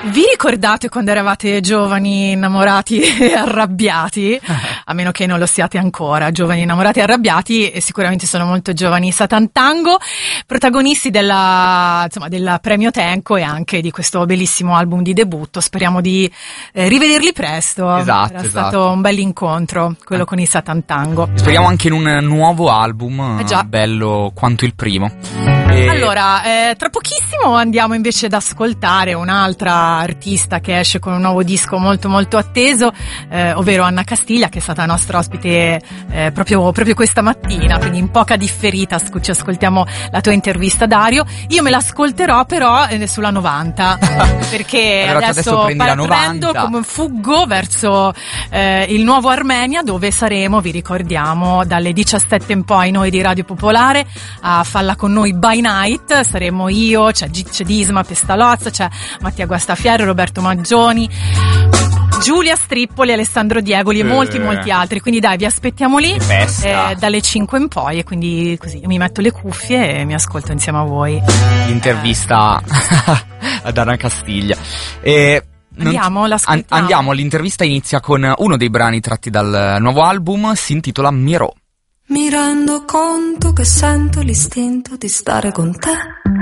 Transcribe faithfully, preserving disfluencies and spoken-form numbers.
Vi ricordate quando eravate giovani, innamorati e arrabbiati? A meno che non lo siate ancora, giovani innamorati e arrabbiati, e sicuramente sono molto giovani Satan Tango, protagonisti della, insomma, del premio Tenco e anche di questo bellissimo album di debutto. Speriamo di eh, rivederli presto. Esatto, Era esatto. stato un bell'incontro, quello con i Satan Tango. Speriamo anche in un nuovo album, Eh già. bello quanto il primo. E... Allora, eh, tra pochissimo andiamo invece ad ascoltare un'altra artista che esce con un nuovo disco molto molto atteso, eh, ovvero Anna Castiglia, che è stata nostra ospite eh, proprio, proprio questa mattina, quindi in poca differita scu- ci ascoltiamo la tua intervista, Dario. Io me l'ascolterò però eh, sulla novanta, perché Allora, tu adesso adesso prendi la par- prendo novanta. come fuggo verso eh, il nuovo Armenia, dove saremo, vi ricordiamo, dalle diciassette in poi noi di Radio Popolare a Falla con noi by night. Saremo io, c'è, G- c'è Disma Pestalozza, c'è Mattia Guastafiero, Roberto Maggioni, Giulia Strippoli, Alessandro Diegoli e molti Eh. molti altri, quindi dai, vi aspettiamo lì Che festa. eh, dalle cinque in poi, e quindi così io mi metto le cuffie e mi ascolto insieme a voi. L'intervista ad Anna Castiglia. E non- Andiamo, l'ascoltiamo. An- andiamo, l'intervista inizia con uno dei brani tratti dal nuovo album, si intitola Miro. Mi rendo conto che sento l'istinto di stare con te.